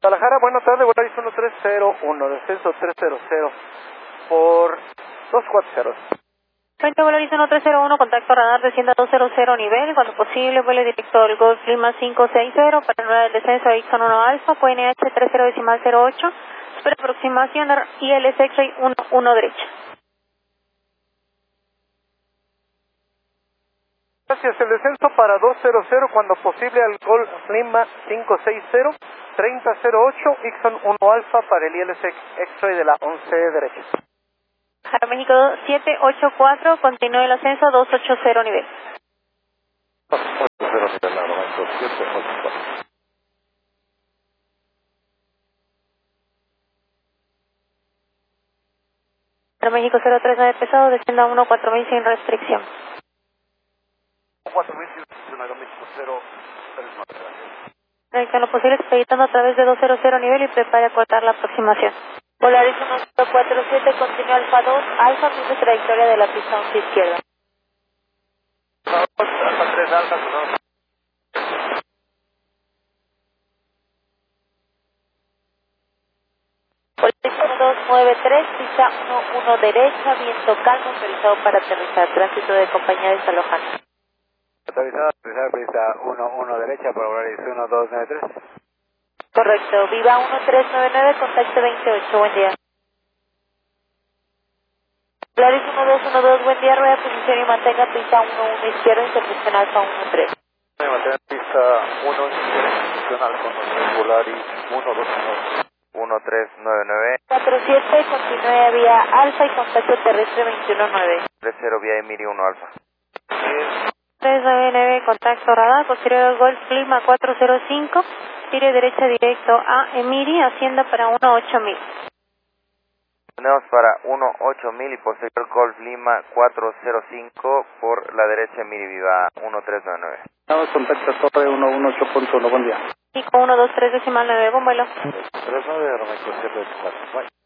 Guadalajara, buenas tardes, Volaris 1301, descenso 300 por 240. Frente a Volaris 1301, contacto radar, descienda 200 nivel, cuando posible vuele directo al Golf Lima 560, para anular el descenso a Ixon 1 Alfa, QNH 30.08, espera aproximación ILS X-Ray 11 derecha. Gracias, el descenso para 200, cuando posible al Golf Lima 560, 3008, Ixon 1 Alfa para el ILS X-Ray de la 11 derecha. Jara México 784, continúe el ascenso 280 nivel. 280 nivel, Aeroméxico 784. Jara México 039 pesado, descienda 14000 sin restricción. 4000, Aeroméxico 039. En lo posible, expeditando a través de 200 nivel y prepare a cortar la aproximación. Volaris 1047, continúa Alfa 2, Alfa, cruce trayectoria de la pista 11 izquierda. Alfa 3, Alfa 2. Volaris 1293, pista 11 derecha, viento calmo, autorizado para aterrizar, tránsito de compañía desalojante. Autorizado, pista 11 derecha para Volaris 1293. Correcto, Viva 1399, contacto 28, buen día. Volaris 1212, buen día, rueda posición y mantenga pista 11 izquierda, intercepción Alfa 13. Mantenga pista 1 izquierda, intercepción Alfa 13, Volaris 1399. 47, continúe vía Alfa y contacto terrestre 219. 30 vía Emiri 1 Alfa. 399, contacto radar, posterior al Golf Lima 405, tire derecha directo a Emiri, hacienda para 18000. Tenemos para 18000 y posterior Golf Lima 405 por la derecha Emiri Viva 1399. Estamos contacto Torre 118.1, buen día. Pico 123 decimal 9, buen vuelo. 39, Aeroméxico 784, bye.